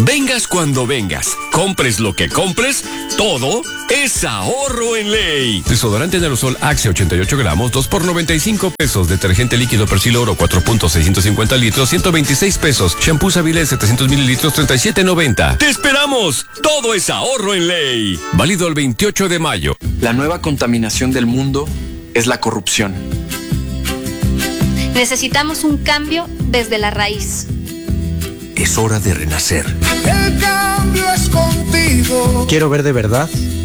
Vengas cuando vengas, compres lo que compres, todo es ahorro en ley. Desodorante en aerosol Axe 88 gramos, 2 por 95 pesos. Detergente líquido Persil Oro 4.650 litros, 126 pesos. Shampoo Savile 700 mililitros, 37.90. ¡Te esperamos! Todo es ahorro en ley. Válido el 28 de mayo. La nueva contaminación del mundo es la corrupción. Necesitamos un cambio desde la raíz. Es hora de renacer. El cambio es contigo. Quiero ver de verdad